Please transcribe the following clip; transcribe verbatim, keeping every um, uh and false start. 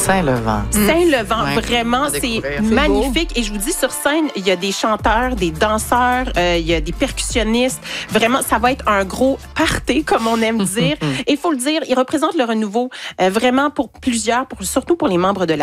Saint-Levant. Saint-Levant, Ouais. vraiment, c'est magnifique. Et je vous dis, sur scène, il y a des chanteurs, des danseurs, euh, il y a des percussionnistes. Vraiment, ça va être un gros party, comme on aime dire. Et il faut le dire, il représente le renouveau euh, vraiment pour plusieurs, pour, surtout pour les membres de la